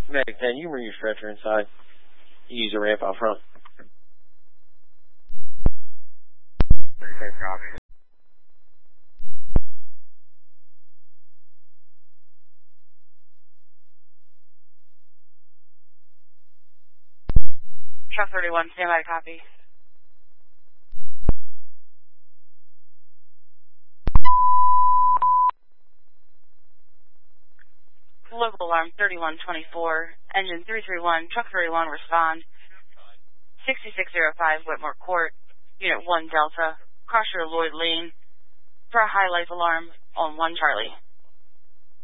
Medic 10, you bring your stretcher inside. You use the ramp out front. Okay, copy. Truck 31, stand by to copy. Local alarm 3124, engine 331, truck 31, respond. 6605 Whitmore Court, Unit 1 Delta, cross your Lloyd Lane for a high life alarm on 1 Charlie.